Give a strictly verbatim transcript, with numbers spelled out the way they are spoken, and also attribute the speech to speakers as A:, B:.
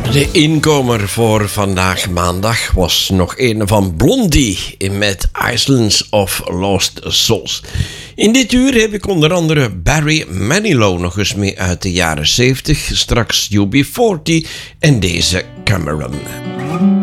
A: De inkomer voor vandaag maandag was nog een van Blondie met Islands of Lost Souls. In dit uur heb ik onder andere Barry Manilow nog eens mee uit de jaren zeventig, straks U B veertig en deze Cameron.